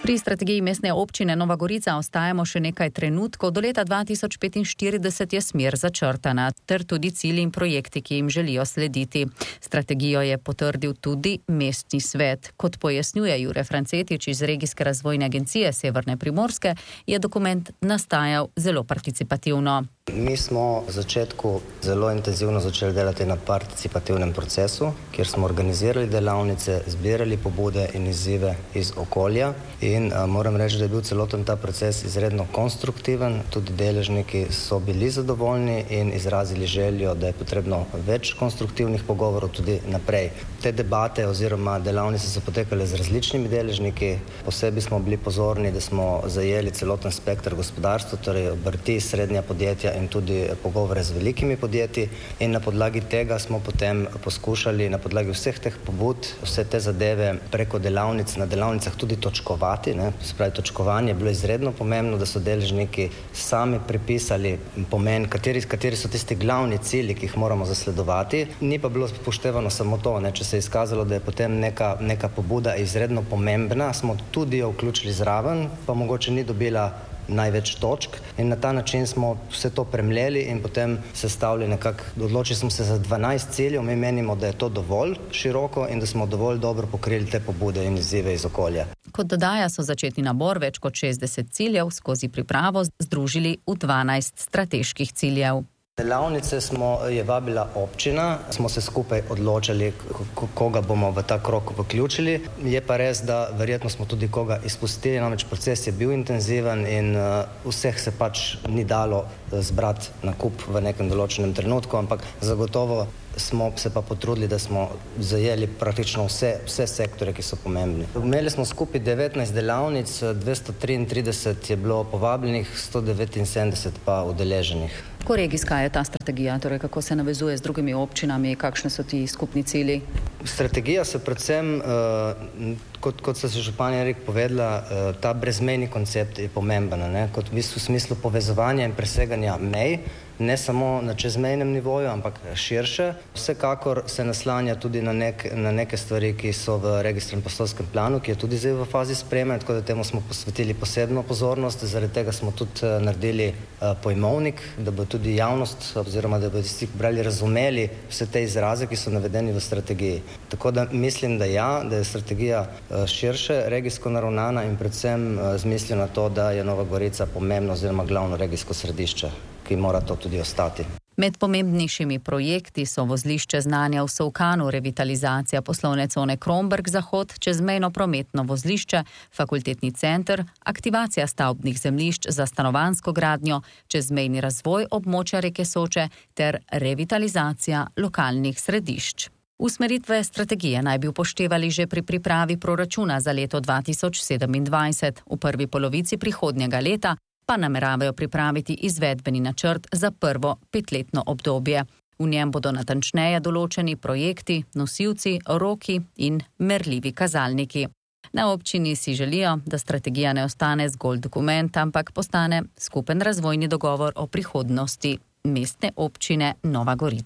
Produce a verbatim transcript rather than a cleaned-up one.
Pri strategiji mestne občine Nova Gorica ostajamo še nekaj trenutkov. Do leta dva tisoč petinštirideset je smer začrtana, ter tudi cilji in projekti, ki jim želijo slediti. Strategijo je potrdil tudi mestni svet. Kot pojasnjuje Jure Francetič iz Regijske razvojne agencije Severne Primorske, je dokument nastajal zelo participativno. Mi smo v začetku zelo intenzivno začeli delati na participativnem procesu, kjer smo organizirali delavnice, zbirali pobude in izzive iz okolja. In a, moram reči, da je bil celoten ta proces izredno konstruktiven. Tudi deležniki so bili zadovoljni in izrazili željo, da je potrebno več konstruktivnih pogovorov tudi naprej. Te debate oziroma delavnice so potekale z različnimi deležniki. Posebej smo bili pozorni, da smo zajeli celoten spekter gospodarstva, torej obrti, srednja podjetja in tudi pogovore z velikimi podjetji. In na podlagi tega smo potem poskušali na podlagi vseh teh pobud, vse te zadeve preko delavnic na delavnicah tudi točkovati. Ne. Spravi, točkovanje je bilo izredno pomembno, da so deležniki sami pripisali pomen, kateri, kateri so tisti glavni cilji, ki jih moramo zasledovati. Ni pa bilo upoštevano samo to. Ne. Če se je izkazalo, da je potem neka, neka pobuda izredno pomembna, smo tudi jo vključili zraven, pa mogoče ni dobila največ točk in na ta način smo vse to premljeli in potem sestavili nekako, odločili smo se za dvanajst ciljev, mi menimo, da je to dovolj široko in da smo dovolj dobro pokrili te pobude in izzive iz okolja. Kot dodaja, so začetni nabor več kot šestdeset ciljev skozi pripravo združili v dvanajst strateških ciljev. Delavnice smo, je vabila občina, smo se skupaj odločili, koga bomo v ta krog vključili. Je pa res, da verjetno smo tudi koga izpustili, namreč proces je bil intenziven in uh, vseh se pač ni dalo zbrati na kup v nekem določenem trenutku, ampak zagotovo smo se pa potrudili, da smo zajeli praktično vse, vse sektore, ki so pomembni. Imeli smo skupaj devetnajst delavnic, dvesto triintrideset je bilo povabljenih, sto devetinsedemdeset pa udeleženih. Kako regijska je ta strategija, torej kako se navezuje z drugimi občinami, kakšne so ti skupni cilji? Strategija se predvsem, uh, kot, kot se je županja Erik povedala, uh, ta brezmejni koncept je pomemben, ne? Kot v bistvu v smislu povezovanja in preseganja mej, ne samo na čezmejnem nivoju, ampak širše. Vsekakor se naslanja tudi na, nek, na neke stvari, ki so v regijskem prostorskem planu, ki je tudi zdaj v fazi sprejemanja, tako da temu smo posvetili posebno pozornost. Zaradi tega smo tudi naredili uh, pojmovnik, da bo tudi javnost oziroma da bo tisti brali razumeli vse te izraze, ki so navedeni v strategiji. Tako da mislim, da ja, da je strategija uh, širše regijsko naravnana in predvsem uh, z mislijo na to, da je Nova Gorica pomembno oziroma glavno regijsko središče, ki mora to tudi ostati. Med pomembnejšimi projekti so vozlišče znanja v Solkanu, revitalizacija poslovne cone Kromberk Zahod, čezmejno prometno vozlišče, fakultetni center, aktivacija stavbnih zemljišč za stanovanjsko gradnjo, čezmejni razvoj območja reke Soče ter revitalizacija lokalnih središč. Usmeritve strategije naj bi upoštevali že pri pripravi proračuna za leto dva tisoč sedemindvajset. V prvi polovici prihodnjega leta pa nameravajo pripraviti izvedbeni načrt za prvo petletno obdobje. V njem bodo natančneje določeni projekti, nosilci, roki in merljivi kazalniki. Na občini si želijo, da strategija ne ostane zgolj dokument, ampak postane skupen razvojni dogovor o prihodnosti mestne občine Nova Gorica.